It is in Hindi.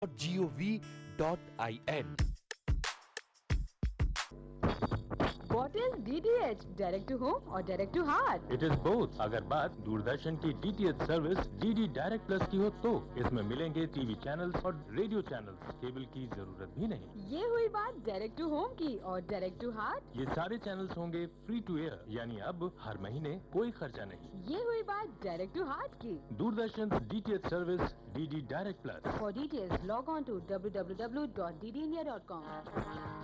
gov.in। What is DTH? Direct to home or direct to heart? It is both. अगर बात दूरदर्शन की DTH service DD direct plus की हो तो इसमें मिलेंगे टीवी चैनल्स और रेडियो चैनल्स। केबल की जरूरत भी नहीं। ये हुई बात डायरेक्ट टू होम की, और डायरेक्ट टू हार्ट ये सारे चैनल्स होंगे फ्री टू एयर, यानी अब हर महीने कोई खर्चा नहीं। ये हुई बात डायरेक्ट टू हार्ट की। Doordarshan DTH service DD direct plus. For details, log on to www.ddindia.com.